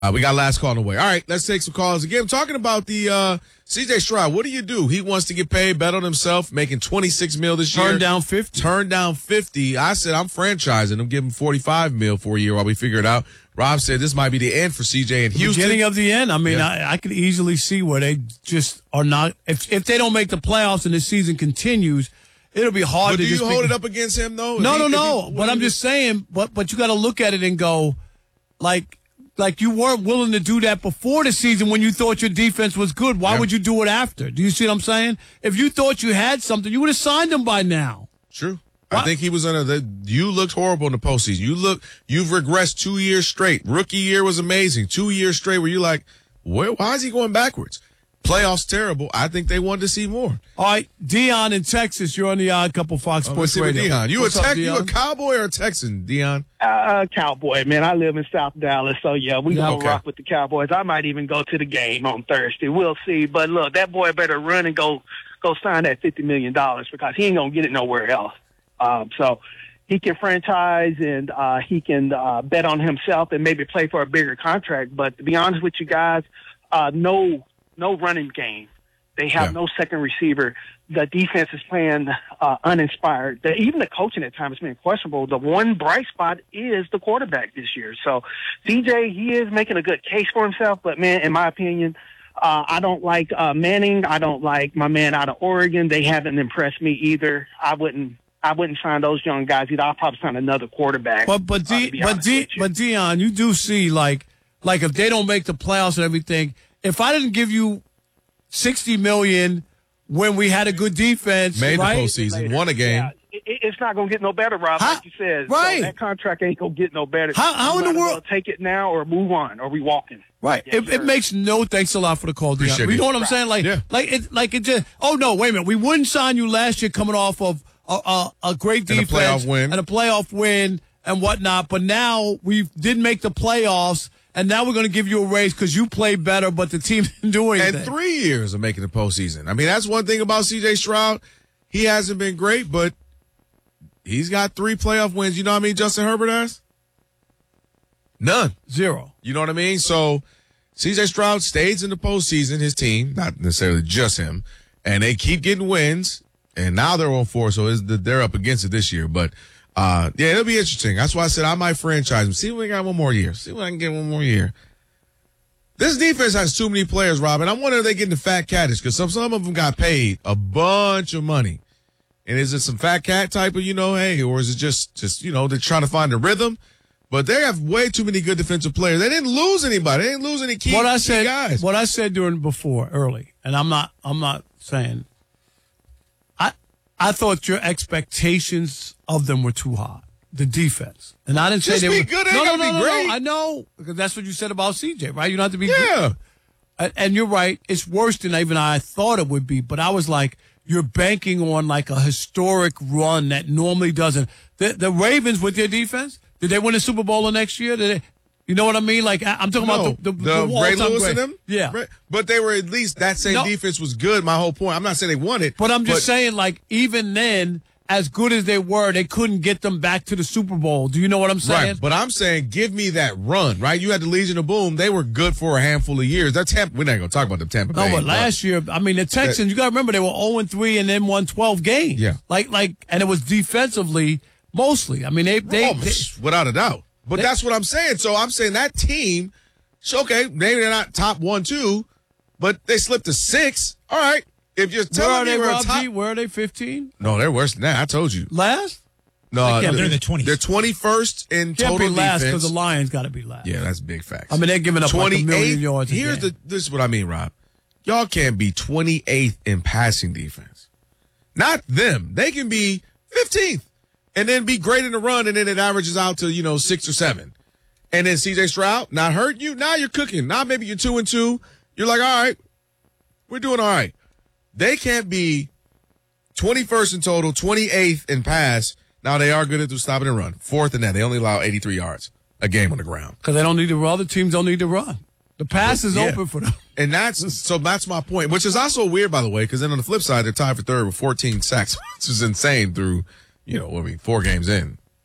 We got last call on the way. All right, let's take some calls. Again, I'm talking about the C.J. Stroud. What do? He wants to get paid, bet on himself, making $26 million this year. Turn down 50. Turn down 50. I said I'm franchising him, give him $45 million for a year while we figure it out. Rob said this might be the end for C.J. in Houston. Beginning of the end. I mean, Yeah. I could easily see where they just are not. If they don't make the playoffs and this season continues, it'll be hard But to do you just hold it up against him, though? No. But I'm just saying, but you got to look at it and go, like you weren't willing to do that before the season when you thought your defense was good. Why would you do it after? Do you see what I'm saying? If you thought you had something, you would have signed him by now. True. What? I think he was you looked horrible in the postseason. You've regressed 2 years straight. Rookie year was amazing. 2 years straight where you're like, why is he going backwards? Playoffs terrible. I think they wanted to see more. All right, Dion in Texas, you're on the Odd Couple Fox Sports Radio. Dion. You What's up, you Dion? a Cowboy or a Texan, Dion? Cowboy, man. I live in South Dallas, so yeah, we gonna okay. rock with the Cowboys. I might even go to the game on Thursday. We'll see. But look, that boy better run and go sign that $50 million because he ain't gonna get it nowhere else. So he can franchise and he can bet on himself and maybe play for a bigger contract. But to be honest with you guys, no running game. They have no second receiver. The defense is playing uninspired. Even the coaching at times has been questionable. The one bright spot is the quarterback this year. So CJ, he is making a good case for himself. But, man, in my opinion, I don't like Manning. I don't like my man out of Oregon. They haven't impressed me either. I wouldn't sign those young guys either. I'll probably sign another quarterback. But Dion, you do see like if they don't make the playoffs and everything, if I didn't give you $60 million when we had a good defense, Made right? the postseason, won a game. Yeah, it's not going to get no better, Rob, like you said. Right. So that contract ain't going to get no better. How in the You might as world- well take it now or move on, or we walking. Right. Yeah, It makes no. Thanks a lot for the call, Dion. Appreciate You it. know what I'm saying? It just. Oh no, wait a minute. We wouldn't sign you last year coming off of a great And a defense playoff win. and a playoff win and whatnot. But now we didn't make the playoffs, and now we're going to give you a raise because you played better, but the team didn't do anything. And 3 years of making the postseason. I mean, that's one thing about C.J. Stroud. He hasn't been great, but he's got 3 playoff wins. You know how many Justin Herbert has? None. 0. You know what I mean? So C.J. Stroud stays in the postseason, his team, not necessarily just him, and they keep getting wins, and now they're on 4, so they're up against it this year. But, yeah, it'll be interesting. That's why I said I might franchise him. See if we got one more year. See if I can get one more year. This defense has too many players, Rob, and I wonder if they're getting the fat cattish because some of them got paid a bunch of money. And is it some fat cat type of, hey, or is it just they're trying to find a rhythm? But they have way too many good defensive players. They didn't lose anybody. They didn't lose any key guys. What I said early, and I'm not saying. I thought your expectations of them were too high. The defense, and I didn't say Just they be were good. They gotta be great. I know because that's what you said about CJ, right? You don't have to be Yeah. good. And you're right. It's worse than even I thought it would be. But I was like, you're banking on like a historic run that normally doesn't. The Ravens with their defense, did they win the Super Bowl the next year? Did they? You know what I mean? Like I'm talking about the Ray Lewis and them. Yeah, but they were at least that same defense was good. My whole point. I'm not saying they won it, but I'm just saying like even then, as good as they were, they couldn't get them back to the Super Bowl. Do you know what I'm saying? Right. But I'm saying give me that run. Right. You had the Legion of Boom. They were good for a handful of years. That's Tampa. We're not going to talk about the Tampa Bay. No, but last year, I mean, the Texans. You got to remember they were 0-3 and then won 12 games. Yeah. And it was defensively mostly. I mean, they without a doubt. But that's what I'm saying. So I'm saying that team, okay, maybe they're not top 1, 2, but they slipped to 6. All right. If you're telling me we're top, where are they? 15? No, they're worse than that. I told you. Last? No, they're the 20s. They're 21st in Can't total be last defense. because the Lions got to be last. Yeah, that's big facts. I mean, they're giving up like 1 million yards a Here's game. this is what I mean, Rob. Y'all can't be 28th in passing defense. Not them. They can be 15th and then be great in the run, and then it averages out to 6 or 7. And then C.J. Stroud not hurting you. Now you're cooking. Now maybe you're 2-2. You're like, all right, we're doing all right. They can't be 21st in total, 28th in pass. Now they are good at stopping and run. 4th in that. They only allow 83 yards a game on the ground. Because they don't need to run. Other teams don't need to run. The pass is open for them. And that's my point, which is also weird, by the way, because then on the flip side, they're tied for 3rd with 14 sacks, which is insane through, 4 games in.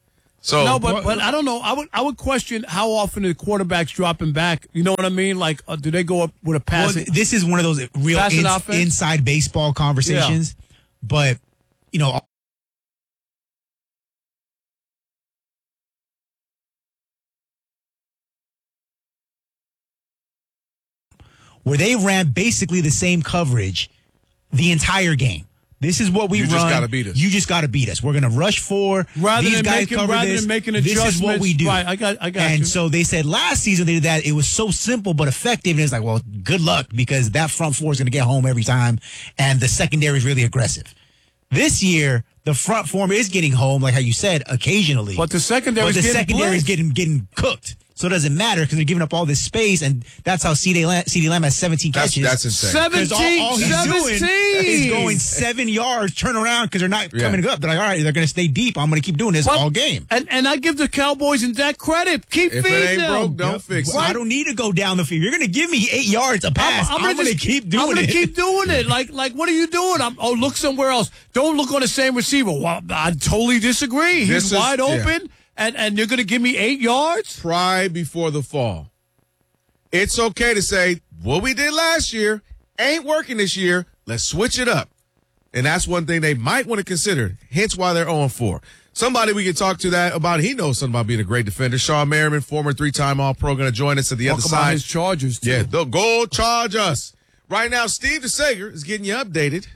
So No, but I don't know. I would question how often the quarterback's dropping back. You know what I mean? Like, do they go up with a pass? Well, this is one of those real inside baseball conversations. Yeah. But, you know, where they ran basically the same coverage the entire game. This is what we run. You just got to beat us. You just got to beat us. We're going to rush 4. These guys cover this. Than making this is what we do. Right, I got and you. So they said last season they did that. It was so simple but effective. And it's like, well, good luck because that front 4 is going to get home every time. And the secondary is really aggressive. This year, the front 4 is getting home, like how you said, occasionally. But the secondary is getting cooked. So it doesn't matter because they're giving up all this space, and that's how CeeDee Lamb has 17 catches. That's insane. 17! All he's doing is going 7 yards, turn around because they're not coming up. They're like, all right, they're going to stay deep. I'm going to keep doing this all game. And I give the Cowboys and Dak credit. Keep feeding them. If it ain't broke, don't fix it. I don't need to go down the field. You're going to give me 8 yards a pass. I'm going to keep doing it. I'm going to keep doing it. Like, what are you doing? Look somewhere else. Don't look on the same receiver. Well, I totally disagree. He's wide open. Yeah. And you're going to give me 8 yards? Pride before the fall. It's okay to say, what we did last year ain't working this year. Let's switch it up. And that's one thing they might want to consider, hence why they're 0-4. Somebody we can talk to that about, he knows something about being a great defender. Sean Merriman, former 3-time All-Pro, going to join us at the other side. Talk about his Chargers, too. Yeah, they'll go charge us. Right now, Steve DeSager is getting you updated.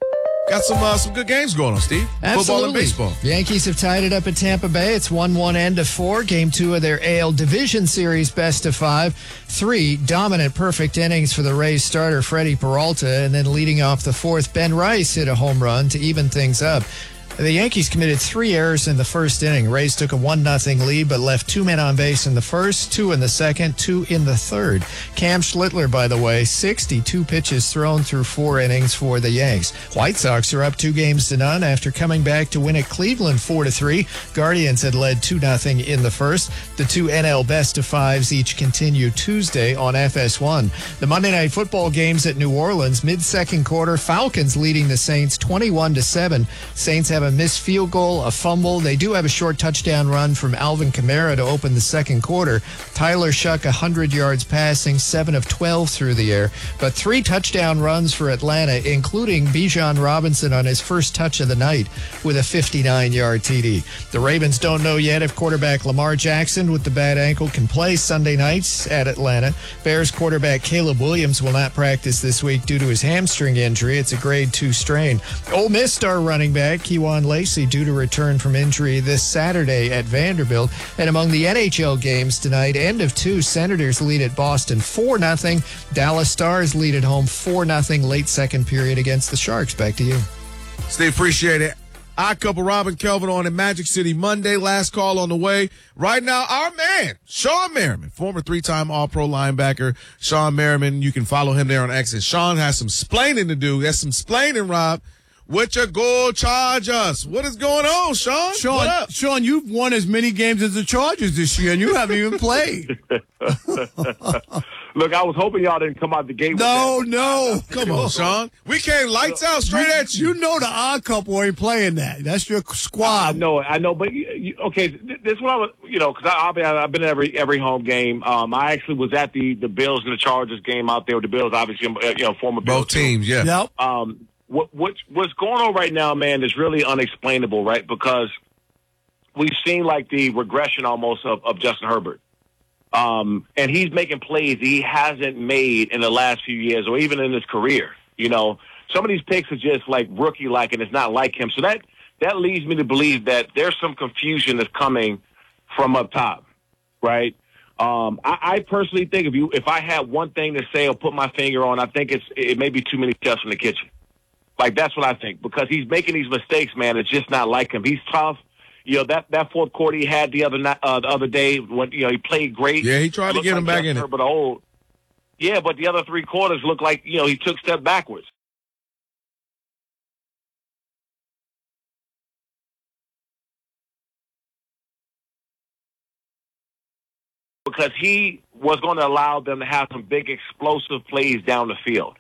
Got some good games going on, Steve. Absolutely. Football and baseball. The Yankees have tied it up at Tampa Bay. It's 1-1 end of 4. Game 2 of their AL Division Series best of 5. 3 dominant perfect innings for the Rays starter Freddie Peralta, and then leading off the 4th, Ben Rice hit a home run to even things up. The Yankees committed 3 errors in the first inning. Rays took a 1-0 lead, but left 2 men on base in the first, 2 in the second, 2 in the third. Cam Schlittler, by the way, 62 pitches thrown through 4 innings for the Yanks. White Sox are up 2-0 after coming back to win at Cleveland 4-3. Guardians had led 2-0 in the first. The 2 NL best of 5s each continue Tuesday on FS1. The Monday Night Football games at New Orleans, mid-second quarter, Falcons leading the Saints 21-7. Saints have a missed field goal, a fumble. They do have a short touchdown run from Alvin Kamara to open the second quarter. Tyler Shuck, 100 yards passing, 7 of 12 through the air. But 3 touchdown runs for Atlanta, including Bijan Robinson on his first touch of the night with a 59-yard TD. The Ravens don't know yet if quarterback Lamar Jackson with the bad ankle can play Sunday nights at Atlanta. Bears quarterback Caleb Williams will not practice this week due to his hamstring injury. It's a grade 2 strain. Ole Miss star running back Kewan Lacey due to return from injury this Saturday at Vanderbilt. And among the NHL games tonight, end of 2, Senators lead at Boston 4-0. Dallas Stars lead at home 4-0 late second period against the Sharks. Back to you. Steve, appreciate it. Odd Couple, Robin Kelvin on in Magic City Monday. Last call on the way. Right now, our man, Sean Merriman, former 3-time All-Pro linebacker. Sean Merriman, you can follow him there on X. And Sean has some splaining to do. That's some splaining, Rob. What you go charge us? What is going on, Sean? What up? Sean, you've won as many games as the Chargers this year, and you haven't even played. Look, I was hoping y'all didn't come out the gate with that. No. Come on, Sean. We came lights out straight at you. You know the Odd Couple ain't playing that. That's your squad. I know. But, okay, this one, I was, because I've been at every home game. I actually was at the Bills and the Chargers game out there with the Bills, obviously, former Bills. Both teams, yeah. Yep. What's going on right now, man, is really unexplainable, right? Because we've seen like the regression almost of Justin Herbert. And he's making plays he hasn't made in the last few years or even in his career. Some of these picks are just like rookie-like and it's not like him. So that leads me to believe that there's some confusion that's coming from up top, right? I personally think if I had one thing to say or put my finger on, I think it may be too many chefs in the kitchen. Like, that's what I think, because he's making these mistakes, man. It's just not like him. He's tough. That fourth quarter he had the other day when, he played great. Yeah, he tried to get him back in it. Yeah, but the other 3 quarters looked like, he took a step backwards. Because he was going to allow them to have some big explosive plays down the field.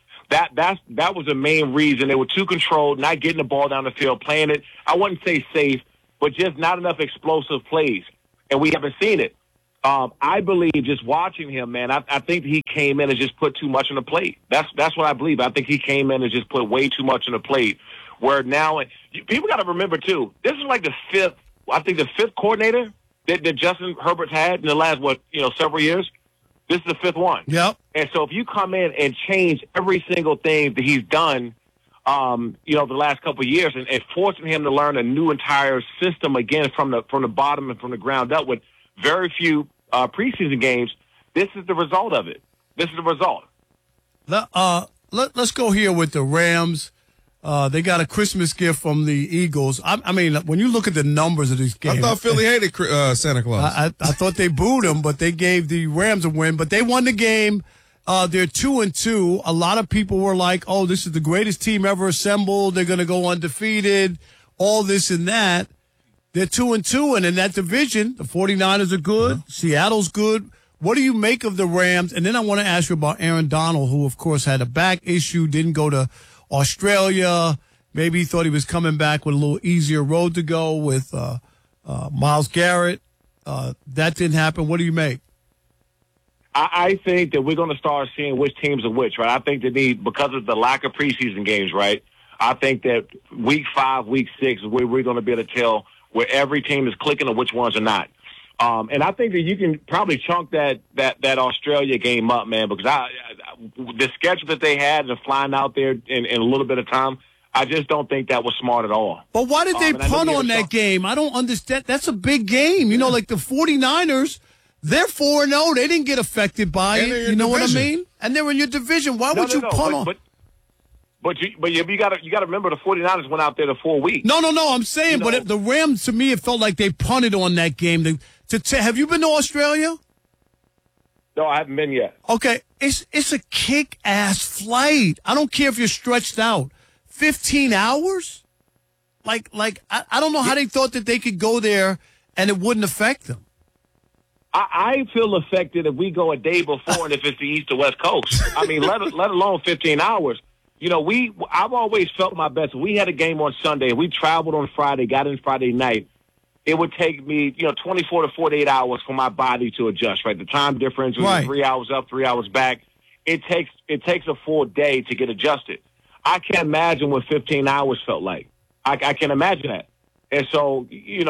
That was the main reason. They were too controlled, not getting the ball down the field, playing it, I wouldn't say safe, but just not enough explosive plays, and we haven't seen it. I believe just watching him, man, I think he came in and just put too much on the plate. That's what I believe. I think he came in and just put way too much on the plate. Where now, people got to remember too, this is like the fifth coordinator that Justin Herbert's had in the last several years. This is the fifth one. Yep. And so if you come in and change every single thing that he's done, the last couple of years, and forcing him to learn a new entire system again from the bottom and from the ground up with very few preseason games, this is the result of it. This is the result. Let's go here with the Rams. They got a Christmas gift from the Eagles. I mean, when you look at the numbers of these games, I thought Philly hated Santa Claus. I thought they booed him, but they gave the Rams a win. But they won the game. They're 2-2. A lot of people were like, "Oh, this is the greatest team ever assembled. They're going to go undefeated." All this and that. They're 2-2, and in that division, the 49ers are good. Seattle's good. What do you make of the Rams? And then I want to ask you about Aaron Donald, who, of course, had a back issue, didn't go to Australia. Maybe he thought he was coming back with a little easier road to go with Myles Garrett. That didn't happen. What do you make? I think that we're going to start seeing which teams are which, right? I think because of the lack of preseason games, right? I think that week 5, week 6 is where we're going to be able to tell where every team is clicking and which ones are not. And I think that you can probably chunk that Australia game up, man, because the schedule that they had and flying out there in a little bit of time, I just don't think that was smart at all. But why did they punt on that game? I don't understand. That's a big game. You know, like the 49ers, they're 4-0. They didn't get affected by it. You know what I mean? And they're in your division. Why would you punt on? But you got to remember the 49ers went out there the 4 weeks. No. I'm saying, but the Rams, to me, it felt like they punted on that game. Have you been to Australia? No, I haven't been yet. Okay, it's a kick-ass flight. I don't care if you're stretched out. 15 hours? Like I don't know how they thought that they could go there and it wouldn't affect them. I feel affected if we go a day before and if it's the East or West Coast. I mean, let alone 15 hours. You know, I've always felt my best. We had a game on Sunday. We traveled on Friday, got in Friday night. It would take me, 24 to 48 hours for my body to adjust, right? The time difference was 3 hours up, 3 hours back. It takes a full day to get adjusted. I can't imagine what 15 hours felt like. I can't imagine that. And so,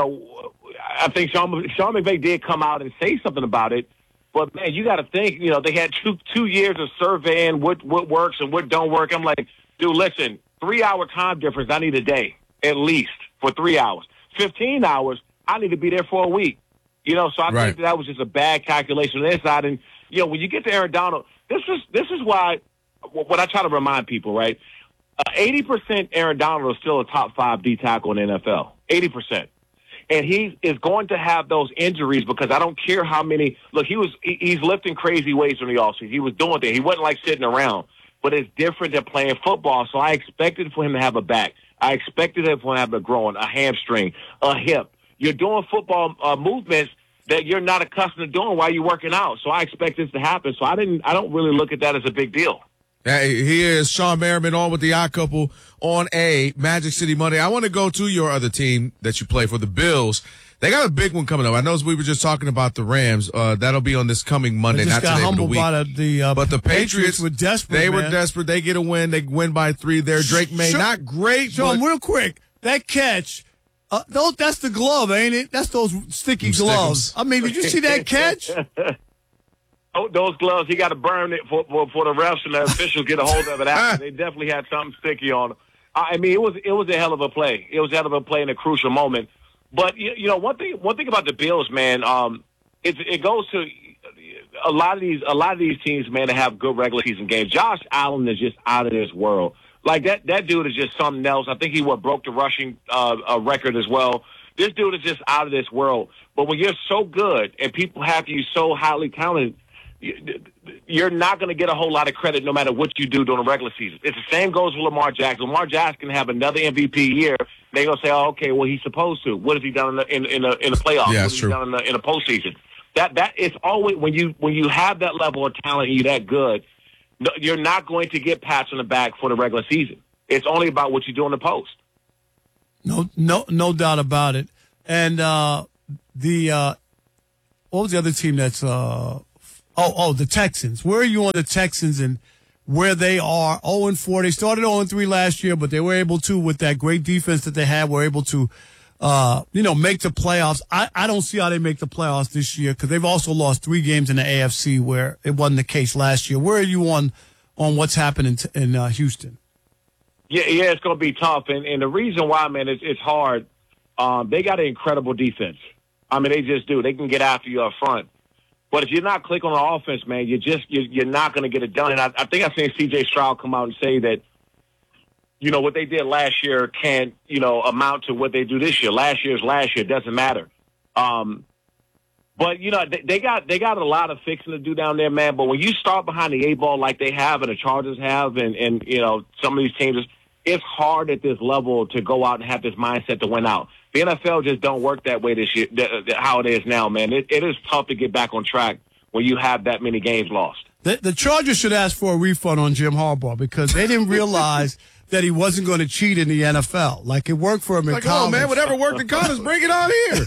I think Sean McVay did come out and say something about it. But, man, you got to think, they had two years of surveying what works and what don't work. I'm like, dude, listen, 3 hour time difference, I need a day at least for 3 hours. 15 hours, I need to be there for a week. So I think that was just a bad calculation on their side. And, when you get to Aaron Donald, this is why what I try to remind people, right? 80% Aaron Donald is still a top 5 D tackle in the NFL. 80%. And he is going to have those injuries because I don't care how many. Look, he's lifting crazy weights in the offseason. He was doing things. He wasn't like sitting around. But it's different than playing football. So I expected for him to have a back. I expected him to have a groin, a hamstring, a hip. You're doing football movements that you're not accustomed to doing while you're working out. So I expect this to happen. So I don't really look at that as a big deal. Hey, here is Sean Merriman on with the Odd Couple on a Magic City Monday. I want to go to your other team that you play for, the Bills. They got a big one coming up. I know we were just talking about the Rams. That'll be on this coming Monday, not today, but the week. But the Patriots were desperate. They were desperate. They get a win. They win by 3 there. Drake May, not great. Sean, real quick, that catch, that's the glove, ain't it? That's those sticky gloves. I mean, did you see that catch? Those gloves, he got to burn it for the refs and the officials get a hold of it after. They definitely had something sticky on them. I mean, it was a hell of a play. It was a hell of a play in a crucial moment. But one thing about the Bills, man, it goes to a lot of these teams, man, that have good regular season games. Josh Allen is just out of this world. Like that dude is just something else. I think he broke the rushing record as well. This dude is just out of this world. But when you're so good and people have you so highly talented, you're not going to get a whole lot of credit no matter what you do during the regular season. It's the same goes with Lamar Jackson. Lamar Jackson can have another MVP year. They're going to say, "Oh, okay, well, he's supposed to." What has he done in the playoffs? Yeah, what has he done in the postseason? That it's always when you have that level of talent and you're that good, you're not going to get pats on the back for the regular season. It's only about what you do in the post. No doubt about it. And what was the other team that's the Texans. Where are you on the Texans and where they are? 0-4. They started 0-3 last year, but they were able to, with that great defense that they had, were able to make the playoffs. I don't see how they make the playoffs this year because they've also lost 3 games in the AFC where it wasn't the case last year. Where are you on what's happening in Houston? Yeah, it's going to be tough, and the reason why, man, it's hard. They got an incredible defense. I mean, they just do. They can get after you up front. But if you're not clicking on the offense, man, you're not going to get it done. And I think I've seen C.J. Stroud come out and say that, what they did last year can't, amount to what they do this year. Last year's last year. It doesn't matter. But, they got a lot of fixing to do down there, man. But when you start behind the 8 ball like they have and the Chargers have and some of these teams, it's hard at this level to go out and have this mindset to win out. The NFL just don't work that way this year, how it is now, man. It is tough to get back on track when you have that many games lost. The Chargers should ask for a refund on Jim Harbaugh because they didn't realize that he wasn't going to cheat in the NFL. Like, it worked for him in college. Oh, man, whatever worked in college, bring it on here.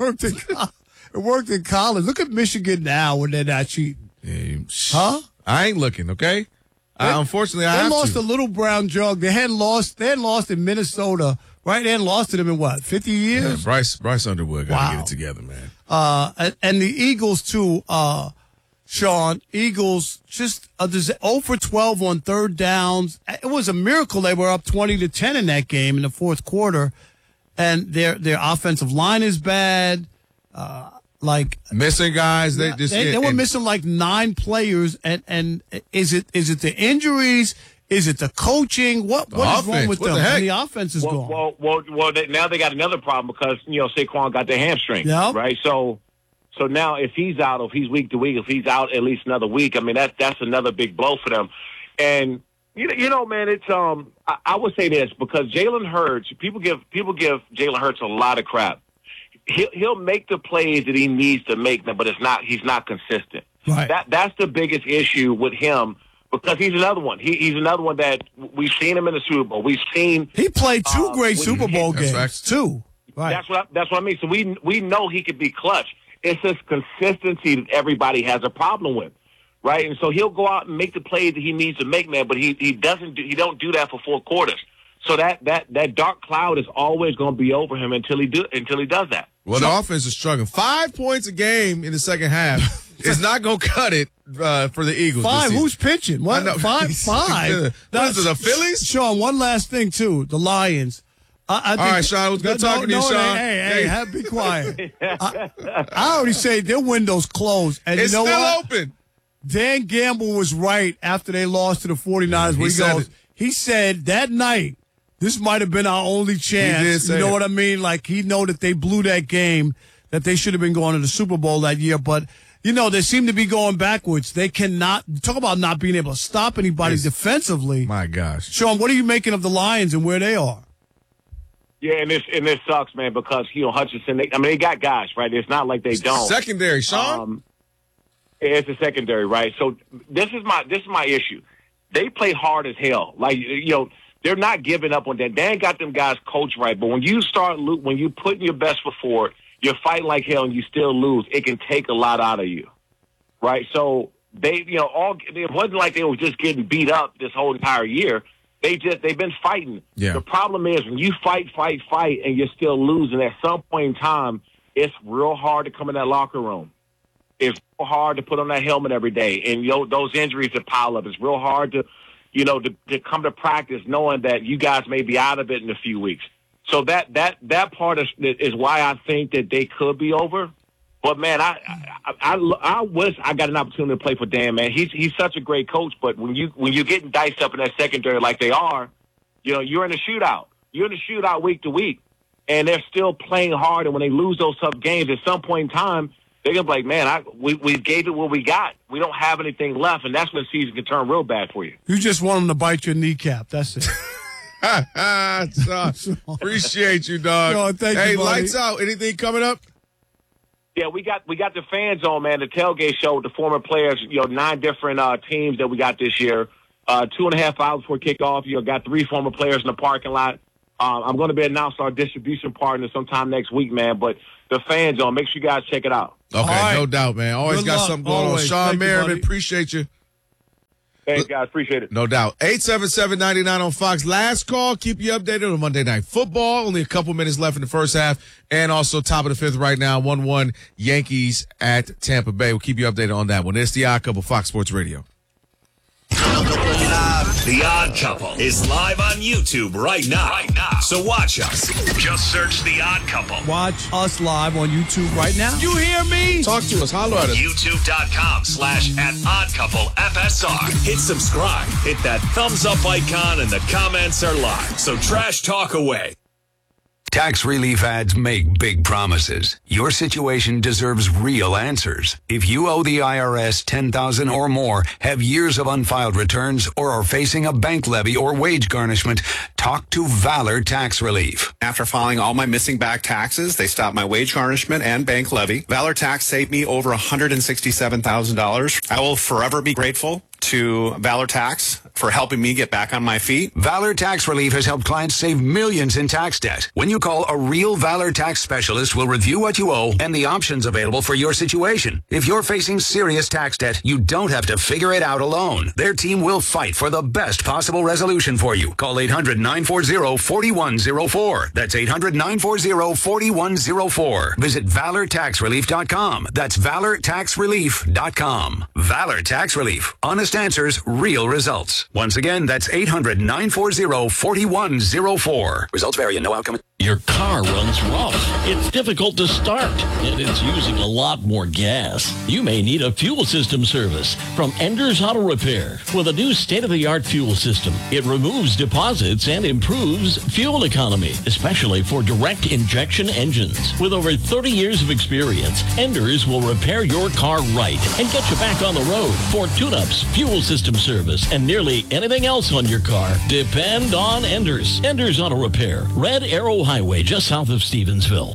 It worked in college. Look at Michigan now when they're not cheating. Yeah, huh? I ain't looking, okay? Unfortunately, I have to. They lost a little brown jug. They had lost in Minnesota, right? They hadn't lost to them in, 50 years? Yeah, Bryce Underwood got to get it together, man. And the Eagles, too, Sean. Eagles just 0 for 12 on third downs. It was a miracle they were up 20-10 in that game in the fourth quarter. And their offensive line is bad. Missing guys, they were missing like 9 players, and is it the injuries? Is it the coaching? What is wrong with them? And the offense is gone. Well, now they got another problem because Saquon got their hamstring, right? So now if he's out, if he's week to week, if he's out at least another week, I mean that's another big blow for them. And man, it's I would say this because Jalen Hurts, people give Jalen Hurts a lot of crap. He'll make the plays that he needs to make them, but he's not consistent. Right. That's the biggest issue with him because he's another one. He's another one that we've seen him in the Super Bowl. We've seen he played 2 great Super Bowl games. Right. 2. Right. That's what I mean. So we know he could be clutch. It's this consistency that everybody has a problem with, right? And so he'll go out and make the plays that he needs to make, man. But he don't do that for 4 quarters. So that dark cloud is always going to be over him until he does that. Well, the offense is struggling. 5 points a game in the second half is not going to cut it for the Eagles. 5? Who's pitching? What? 5? What is it, the Phillies? Sean, one last thing, too. The Lions. I think, all right, Sean, it was good talking to you, Sean. Hey, be quiet. I already say their window's closed. And it's you know still what? open. Dan Gamble was right after they lost to the 49ers. He said that night, this might have been our only chance. You know what I mean? Like, he know that they blew that game, that they should have been going to the Super Bowl that year. But, they seem to be going backwards. They cannot – talk about not being able to stop anybody defensively. My gosh. Sean, what are you making of the Lions and where they are? Yeah, and this sucks, man, because, Hutchinson, they got guys, right? It's not like they don't. Secondary, Sean. It's a secondary, right? So this is my issue. They play hard as hell. Like, they're not giving up on that. Dan got them guys coached right, but when you put your best foot forward, you're fighting like hell and you still lose. It can take a lot out of you, right? So it wasn't like they were just getting beat up this whole entire year. They've been fighting. Yeah. The problem is when you fight, and you're still losing, at some point in time, it's real hard to come in that locker room. It's real hard to put on that helmet every day, and those injuries that pile up. It's real hard to to come to practice knowing that you guys may be out of it in a few weeks. So that part is why I think that they could be over. But man, I wish I got an opportunity to play for Dan. Man, he's such a great coach. But when you're getting diced up in that secondary like they are, you're in a shootout. You're in a shootout week to week, and they're still playing hard. And when they lose those tough games, at some point in time, they're gonna be like, man, we gave it what we got. We don't have anything left, and that's when the season can turn real bad for you. You just want them to bite your kneecap. That's it. Appreciate you, dog. No, thank you, buddy. Lights out. Anything coming up? Yeah, we got the fans on, man. The tailgate show with the former players. 9 different teams that we got this year. 2.5 hours before kickoff. Got 3 former players in the parking lot. I'm going to be announcing our distribution partner sometime next week, man. But the Fan Zone, make sure you guys check it out. Okay, right. no doubt, man. Always Good got luck. something going Always. on. Sean Thank you, Merriman, buddy. appreciate you. Thanks, guys. Appreciate it. No doubt. 877-99 on Fox. Last call. Keep you updated on Monday Night Football. Only a couple minutes left in the first half. And also top of the fifth right now, 1-1 Yankees at Tampa Bay. We'll keep you updated on that one. It's the Odd Couple, Fox Sports Radio. The Odd Couple is live on YouTube right now. So watch us. Just search The Odd Couple. Watch us live on YouTube right now. You hear me? Talk to us. Holler at us. YouTube.com/@OddCoupleFSR. Hit subscribe. Hit that thumbs up icon and the comments are live. So trash talk away. Tax relief ads make big promises. Your situation deserves real answers. If you owe the IRS $10,000 or more, have years of unfiled returns, or are facing a bank levy or wage garnishment, talk to Valor Tax Relief. After filing all my missing back taxes, they stopped my wage garnishment and bank levy. Valor Tax saved me over $167,000. I will forever be grateful to Valor Tax for helping me get back on my feet. Valor Tax Relief has helped clients save millions in tax debt. When you call, a real Valor Tax specialist will review what you owe and the options available for your situation. If you're facing serious tax debt, you don't have to figure it out alone. Their team will fight for the best possible resolution for you. Call 800-940-4104. That's 800-940-4104. Visit ValorTaxRelief.com. That's ValorTaxRelief.com. Valor Tax Relief. Honest answers, real results. Once again, that's 800-940-4104. Results vary and no outcome. Your car runs rough. It's difficult to start, and it's using a lot more gas. You may need a fuel system service from Enders Auto Repair. With a new state-of-the-art fuel system, it removes deposits and improves fuel economy, especially for direct injection engines. With over 30 years of experience, Enders will repair your car right and get you back on the road. For tune-ups, fuel system service, and nearly anything else on your car, depend on Enders. Enders Auto Repair, Red Arrow Highway, just south of Stevensville.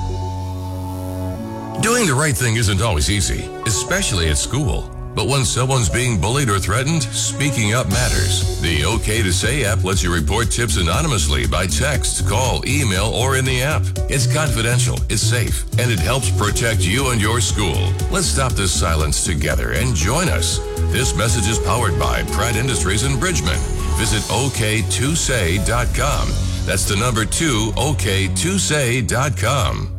Doing the right thing isn't always easy, especially at school. But when someone's being bullied or threatened, speaking up matters. The OK to Say app lets you report tips anonymously by text, call, email, or in the app. It's confidential, it's safe, and it helps protect you and your school. Let's stop this silence together and join us. This message is powered by Pratt Industries in Bridgman. Visit OK2Say.com. That's the number 2, OK2Say.com.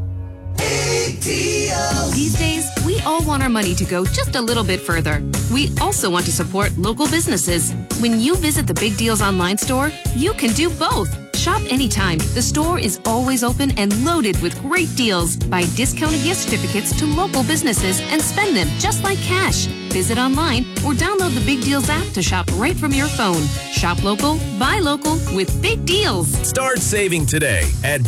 These days, we all want our money to go just a little bit further. We also want to support local businesses. When you visit the Big Deals online store, you can do both. Shop anytime. The store is always open and loaded with great deals. Buy discounted gift certificates to local businesses and spend them just like cash. Visit online or download the Big Deals app to shop right from your phone. Shop local, buy local with Big Deals. Start saving today at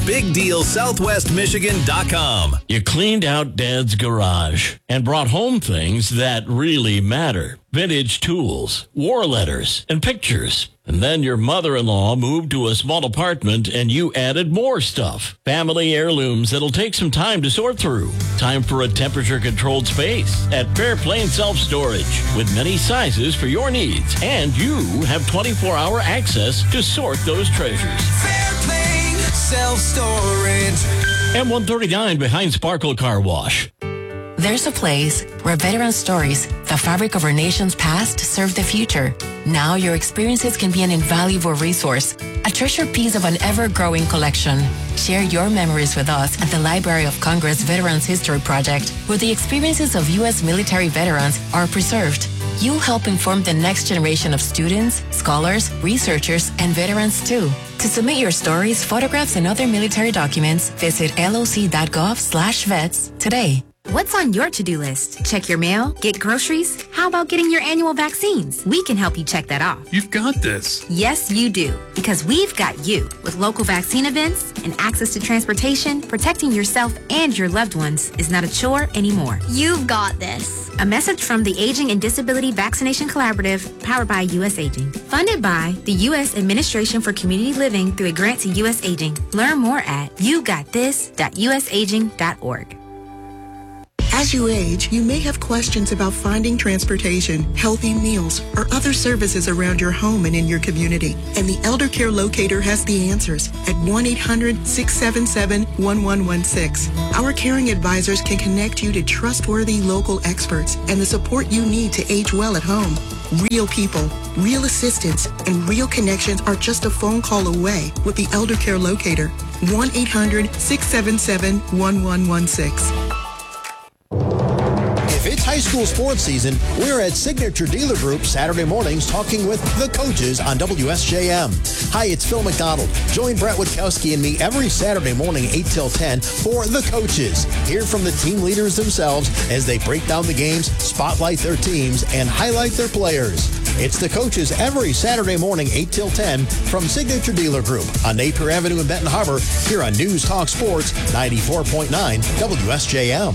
BigDealSouthwestMichigan.com. You cleaned out Dad's garage and brought home things that really matter. Vintage tools, war letters, and pictures. And then your mother-in-law moved to a small apartment and you added more stuff. Family heirlooms that'll take some time to sort through. Time for a temperature-controlled space at Fairplain Self-Storage with many sizes for your needs. And you have 24-hour access to sort those treasures. Fairplain Self-Storage. M139 behind Sparkle Car Wash. There's a place where veteran stories, the fabric of our nation's past, serve the future. Now your experiences can be an invaluable resource, a treasured piece of an ever-growing collection. Share your memories with us at the Library of Congress Veterans History Project, where the experiences of U.S. military veterans are preserved. You'll help inform the next generation of students, scholars, researchers, and veterans too. To submit your stories, photographs, and other military documents, visit loc.gov/vets today. What's on your to-do list? Check your mail? Get groceries? How about getting your annual vaccines? We can help you check that off. You've got this. Yes, you do. Because we've got you. With local vaccine events and access to transportation, protecting yourself and your loved ones is not a chore anymore. You've got this. A message from the Aging and Disability Vaccination Collaborative, powered by U.S. Aging. Funded by the U.S. Administration for Community Living through a grant to U.S. Aging. Learn more at yougotthis.usaging.org. As you age, you may have questions about finding transportation, healthy meals, or other services around your home and in your community. And the Elder Care Locator has the answers at 1-800-677-1116. Our caring advisors can connect you to trustworthy local experts and the support you need to age well at home. Real people, real assistance, and real connections are just a phone call away with the Elder Care Locator. 1-800-677-1116. If it's high school sports season, we're at Signature Dealer Group Saturday mornings talking with the coaches on WSJM. Hi, it's Phil McDonald. Join Brett Witkowski and me every Saturday morning, 8 till 10, for the coaches. Hear from the team leaders themselves as they break down the games, spotlight their teams, and highlight their players. It's the coaches every Saturday morning, 8 till 10, from Signature Dealer Group on Napier Avenue in Benton Harbor, here on News Talk Sports 94.9 WSJM.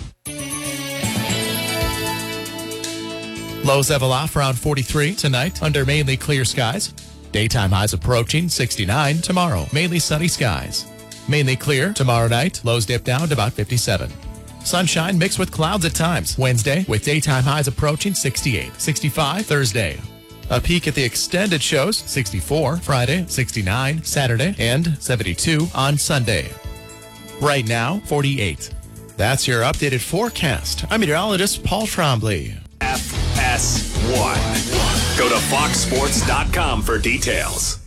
Lows level off around 43 tonight under mainly clear skies. Daytime highs approaching 69 tomorrow. Mainly sunny skies. Mainly clear tomorrow night. Lows dip down to about 57. Sunshine mixed with clouds at times. Wednesday with daytime highs approaching 68. 65 Thursday. A peek at the extended shows. 64 Friday, 69 Saturday, and 72 on Sunday. Right now, 48. That's your updated forecast. I'm meteorologist Paul Trombley. FS1. Go to foxsports.com for details.